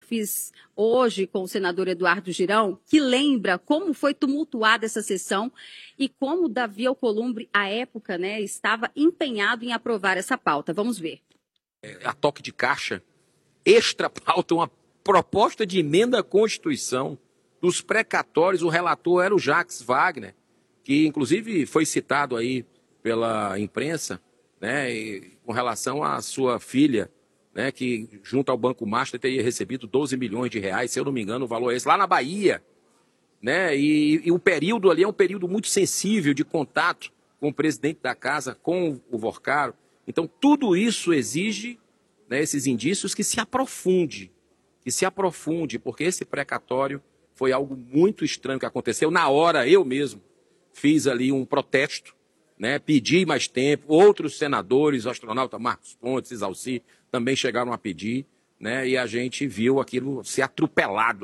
fiz hoje com o senador Eduardo Girão, que lembra como foi tumultuada essa sessão e como Davi Alcolumbre, à época, né, estava empenhado em aprovar essa pauta. Vamos ver. A toque de caixa, extra pauta, uma proposta de emenda à Constituição dos precatórios. O relator era o Jacques Wagner, que inclusive foi citado aí pela imprensa, né, com relação à sua filha, né, que junto ao Banco Master teria recebido 12 milhões de reais, se eu não me engano, o valor é esse, lá na Bahia. Né, e o período ali é um período muito sensível de contato com o presidente da casa, com o Vorcaro. Então, tudo isso exige, né, esses indícios, que se aprofunde, porque esse precatório foi algo muito estranho que aconteceu. Na hora, eu mesmo fiz ali um protesto, né, pedi mais tempo, outros senadores, o astronauta Marcos Pontes, Isalci, também chegaram a pedir, né, e a gente viu aquilo ser atropelado.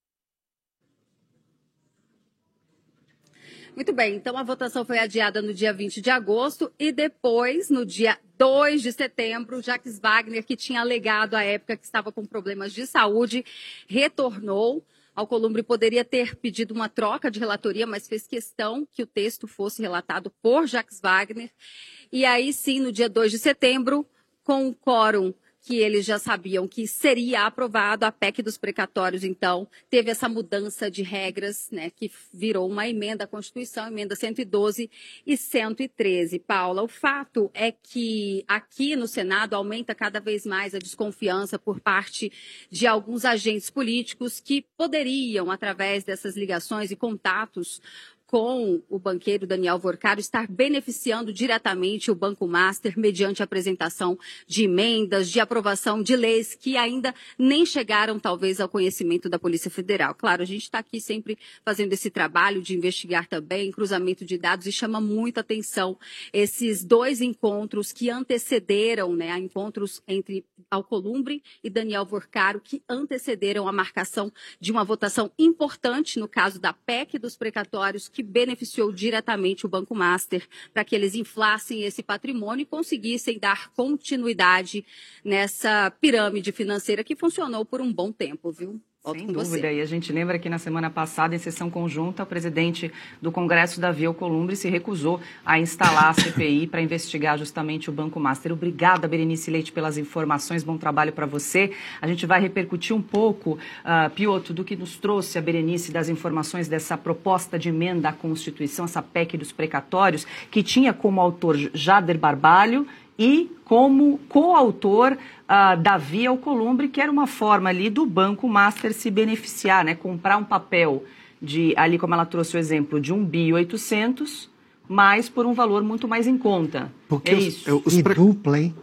Muito bem, então a votação foi adiada no dia 20 de agosto e depois, no dia 2 de setembro, Jacques Wagner, que tinha alegado à época que estava com problemas de saúde, retornou. Alcolumbre poderia ter pedido uma troca de relatoria, mas fez questão que o texto fosse relatado por Jacques Wagner. E aí sim, no dia 2 de setembro, com o quórum que eles já sabiam que seria aprovado, a PEC dos precatórios, então, teve essa mudança de regras, né, que virou uma emenda à Constituição, emenda 112 e 113. Paula, o fato é que aqui no Senado aumenta cada vez mais a desconfiança por parte de alguns agentes políticos que poderiam, através dessas ligações e contatos com o banqueiro Daniel Vorcaro, estar beneficiando diretamente o Banco Master mediante a apresentação de emendas, de aprovação de leis que ainda nem chegaram, talvez, ao conhecimento da Polícia Federal. Claro, a gente está aqui sempre fazendo esse trabalho de investigar também, cruzamento de dados, e chama muita atenção esses dois encontros que antecederam, né, encontros entre Alcolumbre e Daniel Vorcaro, que antecederam a marcação de uma votação importante, no caso da PEC dos precatórios, que beneficiou diretamente o Banco Master para que eles inflassem esse patrimônio e conseguissem dar continuidade nessa pirâmide financeira que funcionou por um bom tempo, viu? Sem dúvida, e a gente lembra que na semana passada, em sessão conjunta, o presidente do Congresso, Davi Alcolumbre, se recusou a instalar a CPI para investigar justamente o Banco Master. Obrigada, Berenice Leite, pelas informações, bom trabalho para você. A gente vai repercutir um pouco, Piotr, do que nos trouxe a Berenice das informações dessa proposta de emenda à Constituição, essa PEC dos precatórios, que tinha como autor Jader Barbalho e como coautor Davi Alcolumbre, que era uma forma ali do Banco Master se beneficiar, né? Comprar um papel de, ali como ela trouxe o exemplo, de 1.800 bi, mas por um valor muito mais em conta. Porque é isso. Que dupla, hein?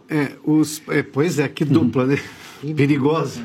Pois é, que dupla, né? Perigosa.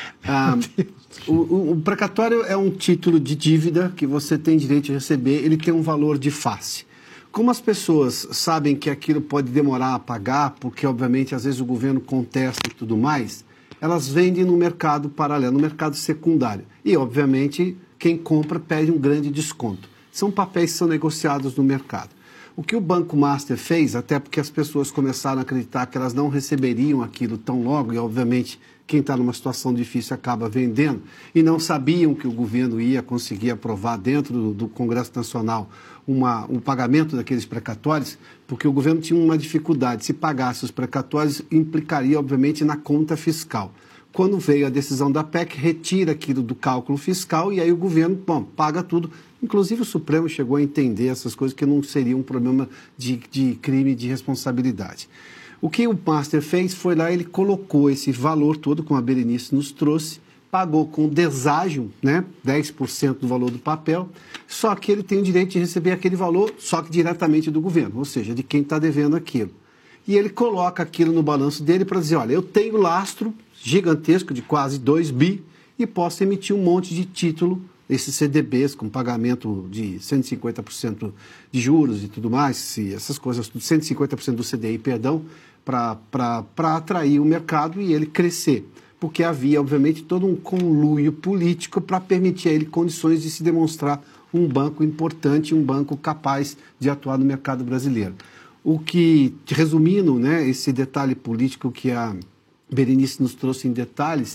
O precatório é um título de dívida que você tem direito de receber, ele tem um valor de face. Como as pessoas sabem que aquilo pode demorar a pagar, porque obviamente às vezes o governo contesta e tudo mais, elas vendem no mercado paralelo, no mercado secundário. E obviamente quem compra pede um grande desconto. São papéis que são negociados no mercado. O que o Banco Master fez, até porque as pessoas começaram a acreditar que elas não receberiam aquilo tão logo, e obviamente quem está numa situação difícil acaba vendendo, e não sabiam que o governo ia conseguir aprovar dentro do Congresso Nacional um pagamento daqueles precatórios, porque o governo tinha uma dificuldade. Se pagasse os precatórios, implicaria, obviamente, na conta fiscal. Quando veio a decisão da PEC, retira aquilo do cálculo fiscal e aí o governo, paga tudo. Inclusive o Supremo chegou a entender essas coisas, que não seria um problema de crime de responsabilidade. O que o Master fez foi lá, ele colocou esse valor todo, como a Berenice nos trouxe, pagou com deságio, né, 10% do valor do papel, só que ele tem o direito de receber aquele valor só que diretamente do governo, ou seja, de quem está devendo aquilo. E ele coloca aquilo no balanço dele para dizer, olha, eu tenho lastro gigantesco de quase 2 bi e posso emitir um monte de título, esses CDBs com pagamento de 150% de juros e tudo mais, essas coisas, 150% do CDI, perdão, para atrair o mercado e ele crescer. Porque havia, obviamente, todo um conluio político para permitir a ele condições de se demonstrar um banco importante, um banco capaz de atuar no mercado brasileiro. O que, resumindo, né, esse detalhe político que a Berenice nos trouxe em detalhes,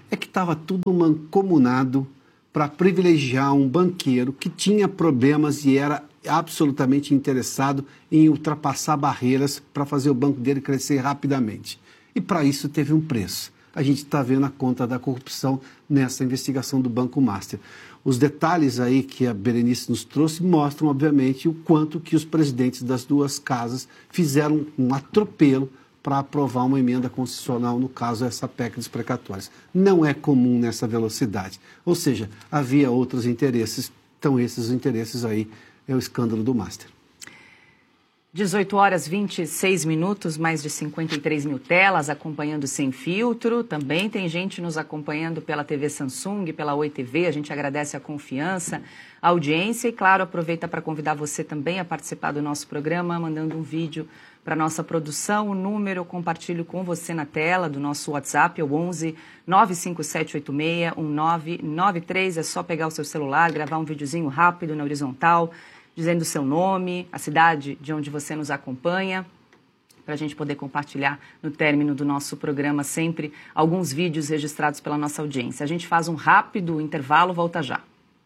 é que estava tudo mancomunado para privilegiar um banqueiro que tinha problemas e era absolutamente interessado em ultrapassar barreiras para fazer o banco dele crescer rapidamente. E para isso teve um preço. A gente está vendo a conta da corrupção nessa investigação do Banco Master. Os detalhes aí que a Berenice nos trouxe mostram, obviamente, o quanto que os presidentes das duas casas fizeram um atropelo para aprovar uma emenda constitucional, no caso, essa PEC dos precatórios. Não é comum nessa velocidade. Ou seja, havia outros interesses, então esses interesses aí é o escândalo do Master. 18 horas 26 minutos, mais de 53 mil telas acompanhando Sem Filtro. Também tem gente nos acompanhando pela TV Samsung, pela Oi TV. A gente agradece a confiança, a audiência e, claro, aproveita para convidar você também a participar do nosso programa, mandando um vídeo para a nossa produção. O número eu compartilho com você na tela do nosso WhatsApp, é o 11 95786 1993. É só pegar o seu celular, gravar um videozinho rápido na horizontal, dizendo o seu nome, a cidade de onde você nos acompanha, para a gente poder compartilhar no término do nosso programa sempre alguns vídeos registrados pela nossa audiência. A gente faz um rápido intervalo, volta já.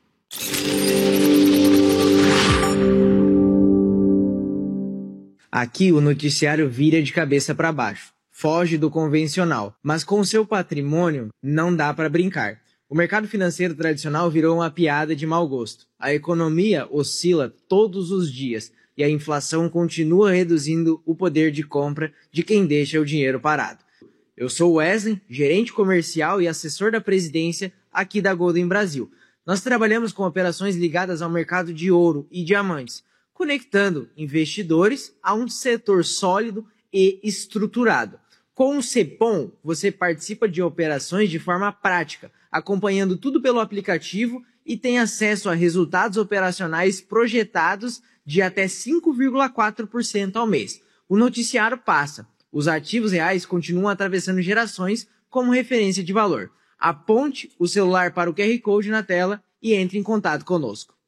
Aqui o noticiário vira de cabeça para baixo, foge do convencional, mas com o seu patrimônio não dá para brincar. O mercado financeiro tradicional virou uma piada de mau gosto. A economia oscila todos os dias e a inflação continua reduzindo o poder de compra de quem deixa o dinheiro parado. Eu sou Wesley, gerente comercial e assessor da presidência aqui da Golden Brasil. Nós trabalhamos com operações ligadas ao mercado de ouro e diamantes, conectando investidores a um setor sólido e estruturado. Com o Cepom, você participa de operações de forma prática, acompanhando tudo pelo aplicativo e tem acesso a resultados operacionais projetados de até 5,4% ao mês. O noticiário passa. Os ativos reais continuam atravessando gerações como referência de valor. Aponte o celular para o QR Code na tela e entre em contato conosco.